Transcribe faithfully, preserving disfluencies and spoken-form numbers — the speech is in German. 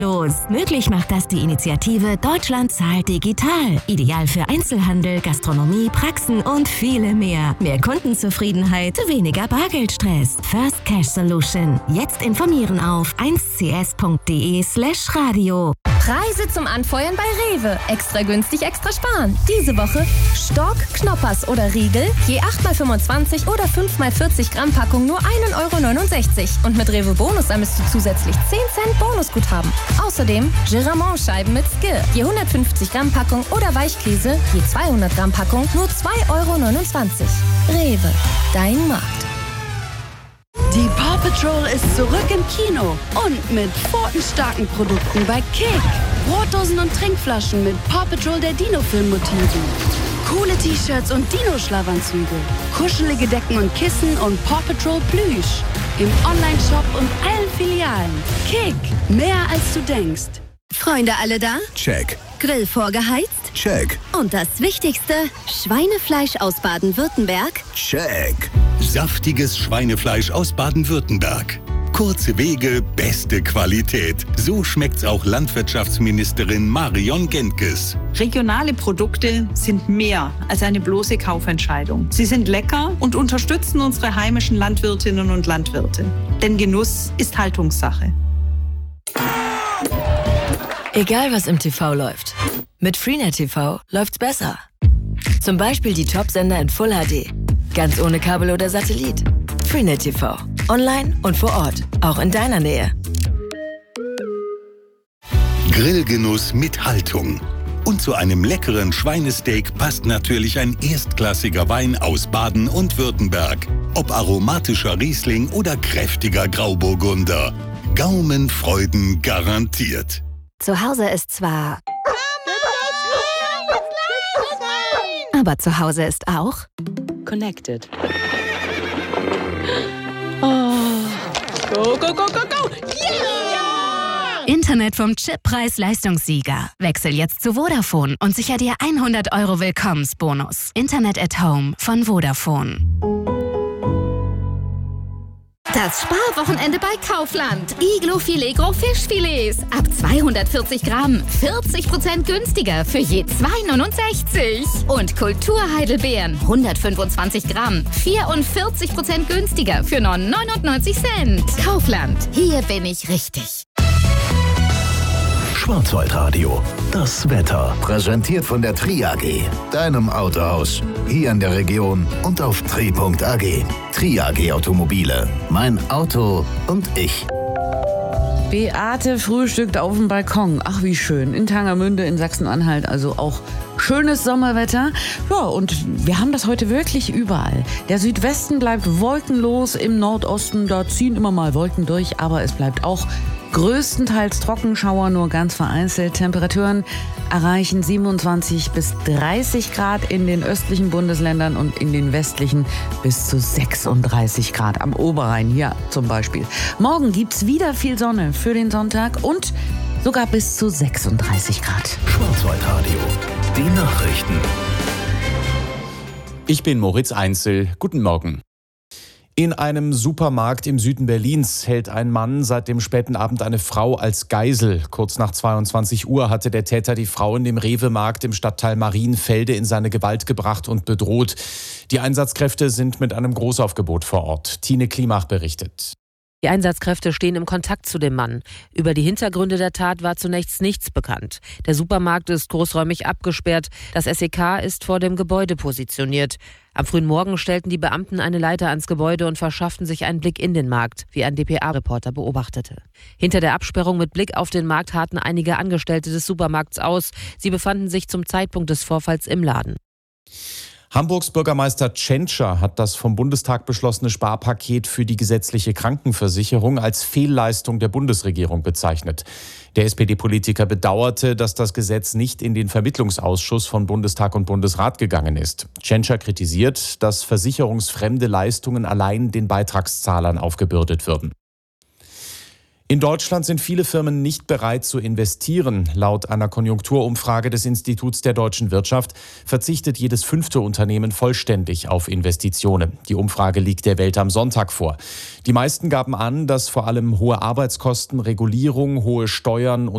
Los. Möglich macht das die Initiative Deutschland zahlt digital. Ideal für Einzelhandel, Gastronomie, Praxen und viele mehr. Mehr Kundenzufriedenheit, weniger Bargeldstress. First Cash Solution. Jetzt informieren auf eins c s punkt d e slash radio. Preise zum Anfeuern bei Rewe. Extra günstig, extra sparen. Diese Woche Stork, Knoppers oder Riegel. Je acht mal fünfundzwanzig oder fünf mal vierzig Gramm Packung nur ein Euro neunundsechzig. Und mit Rewe Bonus sammelst du zusätzlich zehn Cent Bonusguthaben. Außerdem Giramont-Scheiben mit Skir. Je hundertfünfzig Gramm Packung oder Weichkäse. Je zweihundert Gramm Packung nur zwei Euro neunundzwanzig. Rewe, dein Markt. Die Paw Patrol ist zurück im Kino und mit pfotenstarken Produkten bei Kick. Brotdosen und Trinkflaschen mit Paw Patrol der Dino-Film-Motiven. Coole T-Shirts und Dino-Schlafanzüge. Kuschelige Decken und Kissen und Paw Patrol Plüsch. Im Online-Shop und allen Filialen. Kick, mehr als du denkst. Freunde alle da? Check. Grill vorgeheizt? Check. Und das Wichtigste, Schweinefleisch aus Baden-Württemberg? Check. Saftiges Schweinefleisch aus Baden-Württemberg. Kurze Wege, beste Qualität. So schmeckt's auch Landwirtschaftsministerin Marion Gentges. Regionale Produkte sind mehr als eine bloße Kaufentscheidung. Sie sind lecker und unterstützen unsere heimischen Landwirtinnen und Landwirte. Denn Genuss ist Haltungssache. Egal was im T V läuft, mit Freenet T V läuft's besser. Zum Beispiel die Top-Sender in Full H D. Ganz ohne Kabel oder Satellit. Freenet T V. Online und vor Ort. Auch in deiner Nähe. Grillgenuss mit Haltung. Und zu einem leckeren Schweinesteak passt natürlich ein erstklassiger Wein aus Baden und Württemberg. Ob aromatischer Riesling oder kräftiger Grauburgunder. Gaumenfreuden garantiert. Zu Hause ist zwar... Aber zu Hause ist auch... Connected. Oh. Go, go, go, go, go! Yeah! Internet vom Chip Preis-Leistungssieger. Wechsel jetzt zu Vodafone und sicher dir hundert Euro Willkommensbonus. Internet at Home von Vodafone. Das Sparwochenende bei Kaufland. Iglo-Filet Gros Fischfilets. Ab zweihundertvierzig Gramm. vierzig Prozent günstiger für je zwei Euro neunundsechzig. Und Kulturheidelbeeren. hundertfünfundzwanzig Gramm. vierundvierzig Prozent günstiger für nur neunundneunzig Cent. Kaufland. Hier bin ich richtig. Schwarzwaldradio. Das Wetter. Präsentiert von der Tri A G. Deinem Autohaus. Hier in der Region und auf tri punkt a g. Tri A G Automobile. Mein Auto und ich. Beate frühstückt auf dem Balkon. Ach, wie schön. In Tangermünde, in Sachsen-Anhalt. Also auch schönes Sommerwetter. Ja, und wir haben das heute wirklich überall. Der Südwesten bleibt wolkenlos. Im Nordosten, da ziehen immer mal Wolken durch. Aber es bleibt auch größtenteils Trockenschauer, nur ganz vereinzelt. Temperaturen erreichen siebenundzwanzig bis dreißig Grad in den östlichen Bundesländern und in den westlichen bis zu sechsunddreißig Grad am Oberrhein, hier zum Beispiel. Morgen gibt's wieder viel Sonne für den Sonntag und sogar bis zu sechsunddreißig Grad. Schwarzwaldradio. Die Nachrichten. Ich bin Moritz Einzel. Guten Morgen. In einem Supermarkt im Süden Berlins hält ein Mann seit dem späten Abend eine Frau als Geisel. Kurz nach zweiundzwanzig Uhr hatte der Täter die Frau in dem Rewe-Markt im Stadtteil Marienfelde in seine Gewalt gebracht und bedroht. Die Einsatzkräfte sind mit einem Großaufgebot vor Ort. Tine Klimach berichtet. Die Einsatzkräfte stehen im Kontakt zu dem Mann. Über die Hintergründe der Tat war zunächst nichts bekannt. Der Supermarkt ist großräumig abgesperrt. Das S E K ist vor dem Gebäude positioniert. Am frühen Morgen stellten die Beamten eine Leiter ans Gebäude und verschafften sich einen Blick in den Markt, wie ein D P A-Reporter beobachtete. Hinter der Absperrung mit Blick auf den Markt harrten einige Angestellte des Supermarkts aus. Sie befanden sich zum Zeitpunkt des Vorfalls im Laden. Hamburgs Bürgermeister Tschentscher hat das vom Bundestag beschlossene Sparpaket für die gesetzliche Krankenversicherung als Fehlleistung der Bundesregierung bezeichnet. Der S P D-Politiker bedauerte, dass das Gesetz nicht in den Vermittlungsausschuss von Bundestag und Bundesrat gegangen ist. Tschentscher kritisiert, dass versicherungsfremde Leistungen allein den Beitragszahlern aufgebürdet würden. In Deutschland sind viele Firmen nicht bereit zu investieren. Laut einer Konjunkturumfrage des Instituts der deutschen Wirtschaft verzichtet jedes fünfte Unternehmen vollständig auf Investitionen. Die Umfrage liegt der Welt am Sonntag vor. Die meisten gaben an, dass vor allem hohe Arbeitskosten, Regulierung, hohe Steuern und